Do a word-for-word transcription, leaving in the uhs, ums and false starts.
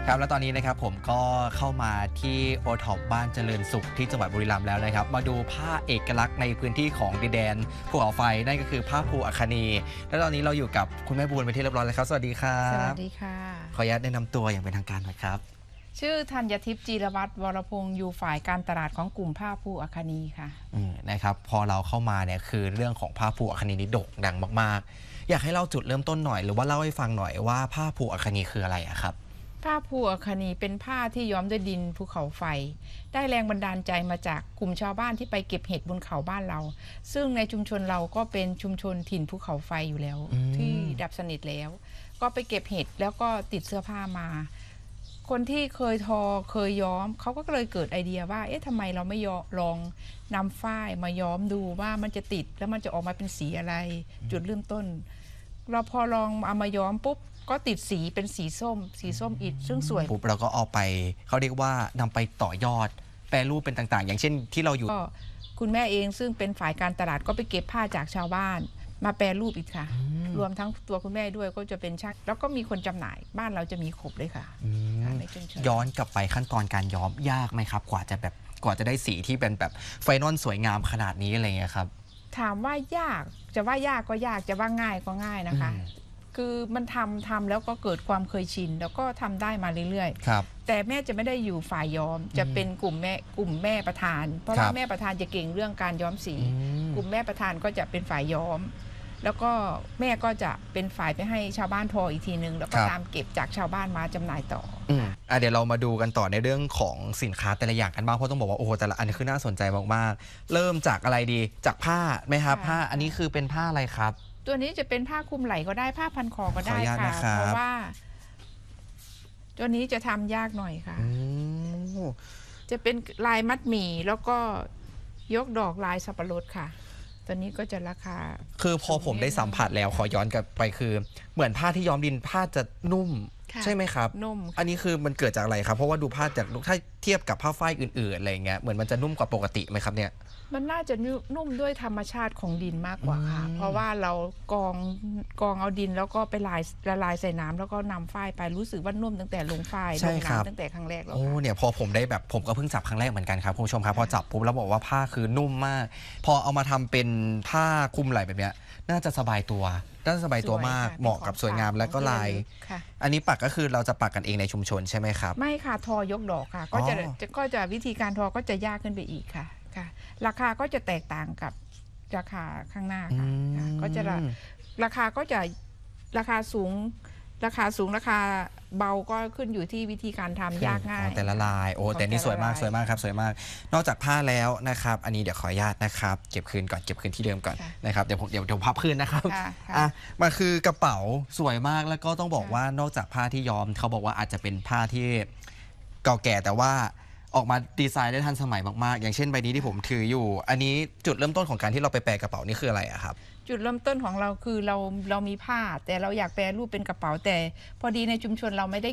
ครับแล้วตอนนี้นะครับผมก็เข้ามาที่โอท็อปบ้านเจริญสุขที่จังหวัดบุรีรัมย์แล้วนะครับมาดูผ้าเอกลักษณ์ในพื้นที่ของดินแดนภูเขาไฟนั่นก็คือผ้าภูอัคคณีแล้วตอนนี้เราอยู่กับคุณแม่บูนไปนที่เรียบร้อยแล้วครับสวัสดีครับสวัสดีค่ะขออนุญาตแนะนำตัวอย่างเป็นทางการหน่อยครับชื่อธัญทิพย์จีรวัตรวรพงศ์อยู่ฝ่ายการตลาดของกลุ่มผ้าภูอัคคณีค่ะนะครับพอเราเข้ามาเนี่ยคือเรื่องของผ้าภูอัคคณีนี่โด่งดังมากๆอยากให้เล่าจุดเริ่มต้นหน่อยหรือว่าเล่าให้ฟังหน่อยว่าผ้าภูอัคคณีคืออะไรอะครับผ้าภูอัคคณีเป็นผ้าที่ย้อมด้วยดินภูเขาไฟได้แรงบันดาลใจมาจากกลุ่มชาวบ้านที่ไปเก็บเห็ดบนเขาบ้านเราซึ่งในชุมชนเราก็เป็นชุมชนถิ่นภูเขาไฟอยู่แล้วที่ดับสนิทแล้วก็ไปเก็บเห็ดแล้วก็ติดเสื้อผ้ามาคนที่เคยทอเคยย้อมเขาก็เลยเกิดไอเดียว่าเอ๊ะทำไมเราไม่ลองนำฝ้ายมาย้อมดูว่ามันจะติดแล้วมันจะออกมาเป็นสีอะไรจุดเริ่มต้นเราพอลองเอามาย้อมปุ๊บก็ติดสีเป็นสีส้มสีส้มอิฐซึ่งสวยปุ๊บเราก็เอาไปเขาเรียกว่านำไปต่อยอดแปรรูปเป็นต่างๆอย่างเช่นที่เราอยู่ก็คุณแม่เองซึ่งเป็นฝ่ายการตลาดก็ไปเก็บผ้าจากชาวบ้านมาแปรรูปอีกค่ะรวมทั้งตัวคุณแม่ด้วยก็จะเป็นช่างแล้วก็มีคนจำหน่ายบ้านเราจะมีครบเลยค่ะย้อนกลับไปขั้นตอนการย้อมยากไหมครับกว่าจะแบบกว่าจะได้สีที่เป็นแบบไฟนอลสวยงามขนาดนี้อะไรเงี้ยครับถามว่ายากจะว่ายากก็ยากจะว่าง่ายก็ง่ายนะคะคือมันทำทำแล้วก็เกิดความเคยชินแล้วก็ทำได้มาเรื่อยๆครับแต่แม่จะไม่ได้อยู่ฝ่ายย้อมจะเป็นกลุ่มแม่กลุ่มแม่ประธานเพราะว่าแม่ประธานจะเก่งเรื่องการย้อมสีกลุ่มแม่ประธานก็จะเป็นฝ่ายย้อมแล้วก็แม่ก็จะเป็นฝ่ายไปให้ชาวบ้านทออีกทีนึงแล้วก็ตามเก็บจากชาวบ้านมาจำหน่ายต่ออ่ะเดี๋ยวเรามาดูกันต่อในเรื่องของสินค้าแต่ละอย่างกันบ้างเพราะต้องบอกว่าโอ้โหแต่ละอันคือน่าสนใจมากๆเริ่มจากอะไรดีจากผ้าไหมครับผ้าอันนี้คือเป็นผ้าอะไรครับตัวนี้จะเป็นผ้าคลุมไหล่ก็ได้ผ้าพันคอก็ได้ค่ะเพราะว่าตัวนี้จะทำยากหน่อยค่ะจะเป็นลายมัดหมี่แล้วก็ยกดอกลายสับปะรดค่ะตัวนี้ก็จะราคาคือพอผมได้สัมผัสแล้วขอย้อนกลับไปคือเหมือนผ้าที่ย้อมดินผ้าจะนุ่มใช่ไหมครับนุ่มอันนี้คือมันเกิดจากอะไรครับเพราะว่าดูผ้าจากถ้าเทียบกับผ้าฝ้ายอื่นๆอะไรเงี้ยเหมือนมันจะนุ่มกว่าปกติไหมครับเนี่ยมันน่าจะนุ่มด้วยธรรมชาติของดินมากกว่าค่ะเพราะว่าเรากองกองเอาดินแล้วก็ไปลายละลายใส่น้ำแล้วก็นำฝ้ายไปรู้สึกว่านุ่มตั้งแต่ลงฝ้ายลงน้ำตั้งแต่ครั้งแรกแล้วโอ้เนี่ยพอผมได้แบบผมก็เพิ่งจับครั้งแรกเหมือนกันครับคุณผู้ชมครับพอจับปุ๊บแล้วบอกว่าผ้าคือนุ่มมากพอเอามาทำเป็นผ้าคลุมไหล่แบบเนี้ยน่าจะสบายตัวน่าจะสบายตัวมากเหมาะกับสวยงามและก็ลายอันนี้ปักก็คือเราจะปักกันเองในชุมชนใช่ไหมครับไม่ค่ะทอยกดอกค่ะก็จะก็จะวิธีการทอก็จะยากขึ้นไปอีกค่ะค่ะราคาก็จะแตกต่างกับราคาข้างหน้าค่ะก็จะราคาก็จะราคาสูงราคาสูงราคาเบาก็ขึ้นอยู่ที่วิธีการทำยากง่ายแต่ละลายโอ้แต่นี่สวยมากสวยมากครับสวยมากนอกจากผ้าแล้วนะครับอันนี้เดี๋ยวขออนุญาตนะครับเก็บคืนก่อนเก็บคืนที่เดิมก่อนนะครับเดี๋ยวผมเดี๋ยวผมพับคืนนะครับอ่ะมันคือกระเป๋าสวยมากแล้วก็ต้องบอกว่านอกจากผ้าที่ย้อมเขาบอกว่าอาจจะเป็นผ้าที่เก่าแก่แต่ว่าออกมาดีไซน์ได้ทันสมัยมากๆอย่างเช่นใบนี้ที่ผมถืออยู่อันนี้จุดเริ่มต้นของการที่เราไปแปลกระเป๋านี่คืออะไรอะครับจุดเริ่มต้นของเราคือเราเรามีผ้าแต่เราอยากแปลรูปเป็นกระเป๋าแต่พอดีในชุมชนเราไม่ได้